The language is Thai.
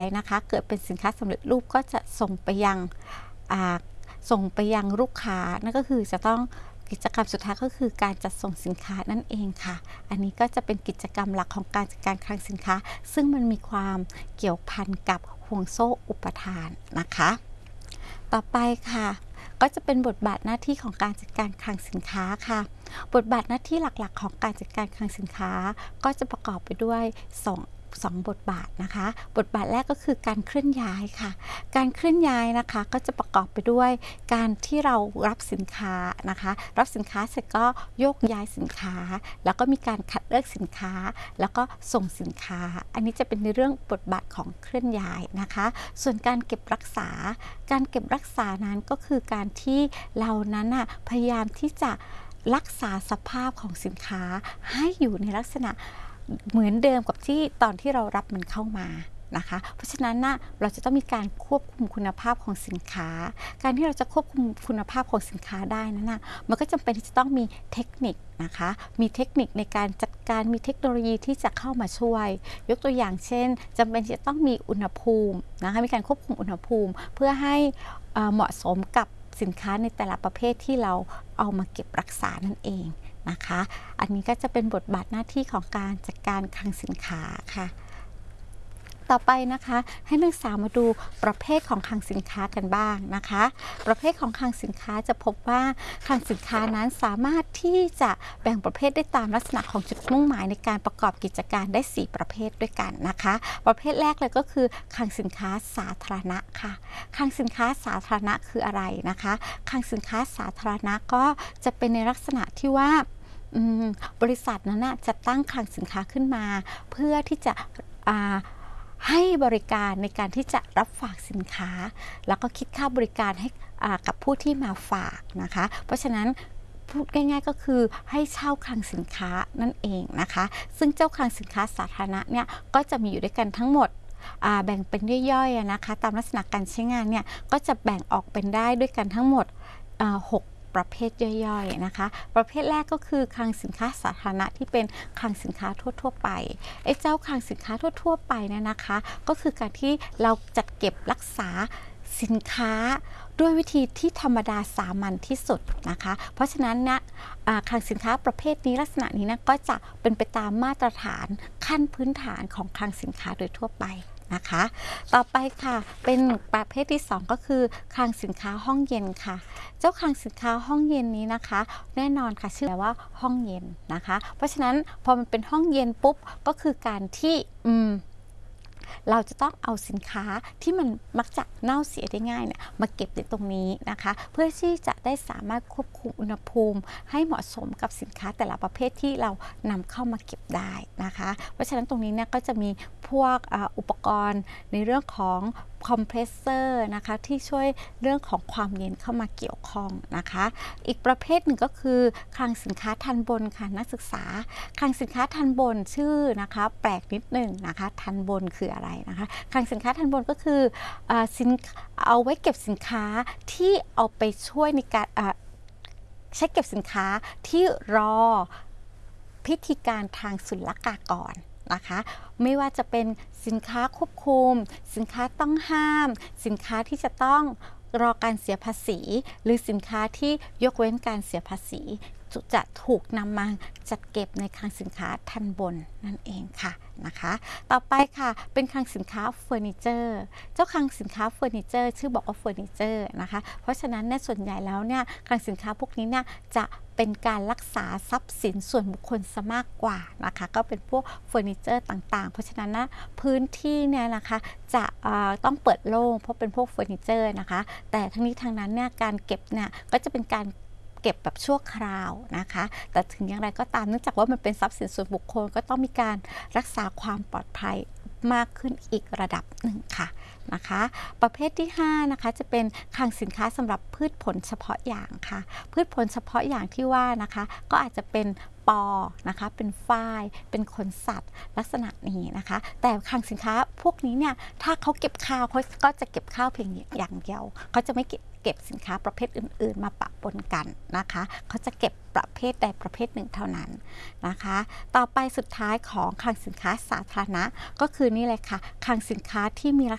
นะคะเกิดเป็นสินค้าสำเร็จรูปก็จะส่งไปยังลูกค้านั่นก็คือจะต้องกิจกรรมสุดท้ายก็คือการจัดส่งสินค้านั่นเองค่ะอันนี้ก็จะเป็นกิจกรรมหลักของการจัดการคลังสินค้าซึ่งมันมีความเกี่ยวพันกับห่วงโซ่อุปทานนะคะต่อไปค่ะก็จะเป็นบทบาทหน้าที่ของการจัดการคลังสินค้าค่ะบทบาทหน้าที่หลักๆของการจัดการคลังสินค้าก็จะประกอบไปด้วย2 บทบาทนะคะบทบาทแรกก็คือการเคลื่อนย้ายค่ะการเคลื่อนย้ายนะคะก็จะประกอบไปด้วยการที่เรารับสินค้านะคะรับสินค้าเสร็จก็โยกย้ายสินค้าแล้วก็มีการคัดเลือกสินค้าแล้วก็ส่งสินค้าอันนี้จะเป็นในเรื่องบทบาทของเคลื่อนย้ายนะคะส่วนการเก็บรักษานั้นก็คือการที่เรานั้นพยายามที่จะรักษาสภาพของสินค้าให้อยู่ในลักษณะเหมือนเดิมกับที่ตอนที่เรารับมันเข้ามานะคะเพราะฉะนั้นเราจะต้องมีการควบคุมคุณภาพของสินค้าการที่เราจะควบคุมคุณภาพของสินค้าได้นั้นมันก็จำเป็นที่จะต้องมีเทคนิคนะคะมีเทคนิคในการจัดการมีเทคโนโลยีที่จะเข้ามาช่วยยกตัวอย่างเช่นจำเป็นที่จะต้องมีอุณหภูมินะคะมีการควบคุมอุณหภูมิเพื่อให้เหมาะสมกับสินค้าในแต่ละประเภทที่เราเอามาเก็บรักษานั่นเองนะคะอันนี้ก็จะเป็นบทบาทหน้าที่ของการจัดการคลังสินค้าค่ะต่อไปนะคะให้นักศึกษามาดูประเภทของคลังสินค้ากันบ้างนะคะประเภทของคลังสินค้าจะพบว่าคลังสินค้านั้นสามารถที่จะแบ่งประเภทได้ตามลักษณะของจุดมุ่งหมายในการประกอบกิจการได้4 ประเภทด้วยกันนะคะประเภทแรกเลยก็คือคลังสินค้าสาธารณะค่ะคลังสินค้าสาธารณะคืออะไรนะคะคลังสินค้าสาธารณะก็จะเป็นในลักษณะที่ว่าบริษัทนั้นจะตั้งคลังสินค้าขึ้นมาเพื่อที่จะให้บริการในการที่จะรับฝากสินค้าแล้วก็คิดค่าบริการให้กับผู้ที่มาฝากนะคะเพราะฉะนั้นพูดง่ายๆก็คือให้เช่าคลังสินค้านั่นเองนะคะซึ่งเจ้าคลังสินค้าสาธารณะเนี่ยก็จะมีอยู่ด้วยกันทั้งหมดแบ่งเป็นย่อยๆนะคะตามลักษณะการใช้งานเนี่ยก็จะแบ่งออกเป็นได้ด้วยกันทั้งหมด6 ประเภทย่อยๆนะคะประเภทแรกก็คือคลังสินค้าสาธารณะที่เป็นคลังสินค้าทั่วๆไปเจ้าคลังสินค้าทั่วๆไปเนี่ยนะคะก็คือการที่เราจัดเก็บรักษาสินค้าด้วยวิธีที่ธรรมดาสามัญที่สุดนะคะเพราะฉะนั้นคลังสินค้าประเภทนี้ลักษณะนี้ก็จะเป็นไปตามมาตรฐานขั้นพื้นฐานของคลังสินค้าโดยทั่วไปนะคะต่อไปค่ะเป็นประเภทที่2ก็คือคลังสินค้าห้องเย็นค่ะเจ้าคลังสินค้าห้องเย็นนี้นะคะแน่นอนค่ะชื่อแปลว่าห้องเย็นนะคะเพราะฉะนั้นพอมันเป็นห้องเย็นปุ๊บก็คือการที่เราจะต้องเอาสินค้าที่มันมักจะเน่าเสียได้ง่ายเนี่ยมาเก็บในตรงนี้นะคะเพื่อที่จะได้สามารถควบคุมอุณหภูมิให้เหมาะสมกับสินค้าแต่ละประเภทที่เรานำเข้ามาเก็บได้นะคะเพราะฉะนั้นตรงนี้เนี่ยก็จะมีพวกอุปกรณ์ในเรื่องของคอมเพรสเซอร์นะคะที่ช่วยเรื่องของความเย็นเข้ามาเกี่ยวข้องนะคะอีกประเภทหนึ่งก็คือคลังสินค้าทันบนค่ะนักศึกษาคลังสินค้าทันบนชื่อนะคะแปลกนิดหนึ่งนะคะทันบนคืออะไรนะคะคลังสินค้าทันบนก็คือเอาไว้เก็บสินค้าที่เอาไปช่วยในการใช้เก็บสินค้าที่รอพิธีการทางศุลกากรนะคะไม่ว่าจะเป็นสินค้าควบคุมสินค้าต้องห้ามสินค้าที่จะต้องรอการเสียภาษีหรือสินค้าที่ยกเว้นการเสียภาษีจะถูกนำมาจัดเก็บในคลังสินค้าทันบนนั่นเองค่ะนะคะต่อไปค่ะเป็นคลังสินค้าเฟอร์นิเจอร์เจ้าคลังสินค้าเฟอร์นิเจอร์ชื่อบอกว่าเฟอร์นิเจอร์นะคะเพราะฉะนั้นเนี่ยส่วนใหญ่แล้วเนี่ยคลังสินค้าพวกนี้เนี่ยจะเป็นการรักษาทรัพย์สินส่วนบุคคลซะมากกว่านะคะก็เป็นพวกเฟอร์นิเจอร์ต่างๆเพราะฉะนั้นพื้นที่เนี่ยนะคะจะต้องเปิดโล่งเพราะเป็นพวกเฟอร์นิเจอร์นะคะแต่ทั้งนี้ทั้งนั้นเนี่ยการเก็บเนี่ยก็จะเป็นการเก็บแบบชั่วคราวนะคะแต่ถึงอย่างไรก็ตามเนื่องจากว่ามันเป็นทรัพย์สินส่วนบุคคลก็ต้องมีการรักษาความปลอดภัยมากขึ้นอีกระดับหนึ่งค่ะนะคะประเภทที่5นะคะจะเป็นคลังสินค้าสำหรับพืชผลเฉพาะอย่างค่ะพืชผลเฉพาะอย่างที่ว่านะคะก็อาจจะเป็นปอนะคะเป็นฝ้ายเป็นขนสัตว์ลักษณะนี้นะคะแต่คลังสินค้าพวกนี้เนี่ยถ้าเขาเก็บข้าวเขาก็จะเก็บข้าวเพียงอย่างเดียวเขาจะไม่เก็บสินค้าประเภทอื่นๆมาปะปนกันนะคะเขาจะเก็บประเภทใดประเภทหนึ่งเท่านั้นนะคะต่อไปสุดท้ายของคลังสินค้าสาธารณะก็คือนี่เลยค่ะคลังสินค้าที่มีลักษณะ